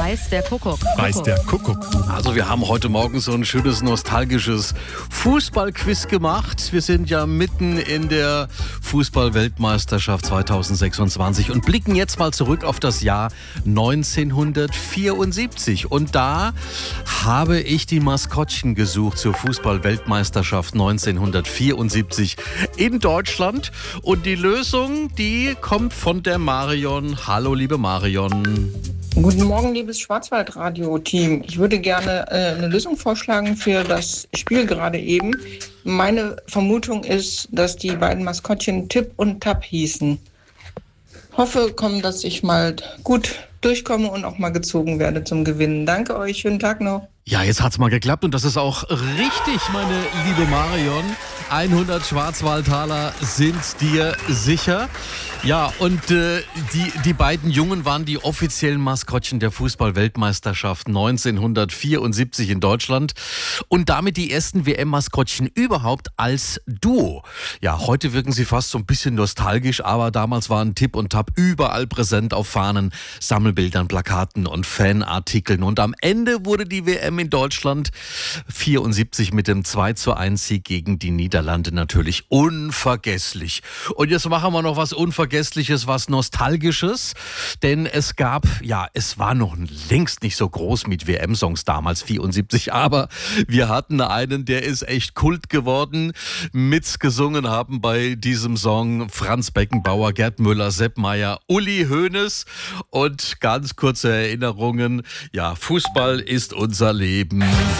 weiß der Kuckuck. Weiß der Kuckuck. Also wir haben heute Morgen so ein schönes nostalgisches Fußballquiz gemacht. Wir sind ja mitten in der Fußball-Weltmeisterschaft 2026 und blicken jetzt mal zurück auf das Jahr 1974. Und da habe ich die Maskottchen gesucht zur Fußball-Weltmeisterschaft 1974 in Deutschland. Und die Lösung, die kommt von der Marion. Hallo, liebe Marion. Guten Morgen, liebes Schwarzwaldradio-Team. Ich würde gerne eine Lösung vorschlagen für das Spiel gerade eben. Meine Vermutung ist, dass die beiden Maskottchen Tipp und Tapp hießen. Hoffe, dass ich mal gut durchkomme und auch mal gezogen werde zum Gewinnen. Danke euch, schönen Tag noch. Ja, jetzt hat's mal geklappt und das ist auch richtig, meine liebe Marion. 100 Schwarzwaldtaler sind dir sicher. Ja, und die beiden Jungen waren die offiziellen Maskottchen der Fußball-Weltmeisterschaft 1974 in Deutschland und damit die ersten WM-Maskottchen überhaupt als Duo. Ja, heute wirken sie fast so ein bisschen nostalgisch, aber damals waren Tipp und Tapp überall präsent auf Fahnen, Sammelbildern, Plakaten und Fanartikeln. Und am Ende wurde die WM in Deutschland 74 mit dem 2:1 Sieg gegen die Niederlande natürlich unvergesslich. Und jetzt machen wir noch was Unvergessliches, was Nostalgisches, denn es war noch längst nicht so groß mit WM-Songs damals, 74, aber wir hatten einen, der ist echt Kult geworden. Mitgesungen haben bei diesem Song Franz Beckenbauer, Gerd Müller, Sepp Maier, Uli Hoeneß und ganz kurze Erinnerungen, ja, Fußball ist unser Leben.